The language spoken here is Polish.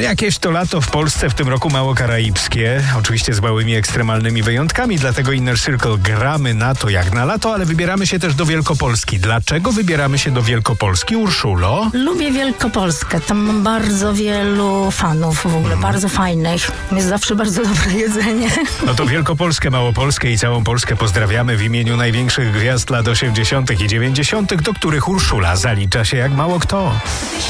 Jakieś to lato w Polsce w tym roku mało karaibskie, oczywiście z małymi ekstremalnymi wyjątkami, dlatego Inner Circle gramy na to jak na lato, ale wybieramy się też do Wielkopolski. Dlaczego wybieramy się do Wielkopolski, Urszulo? Lubię Wielkopolskę, tam mam bardzo wielu fanów w ogóle, bardzo fajnych. Jest zawsze bardzo dobre jedzenie. No to Wielkopolskę, Małopolskę i całą Polskę pozdrawiamy w imieniu największych gwiazd lat 80. i 90., do których Urszula zalicza się jak mało kto.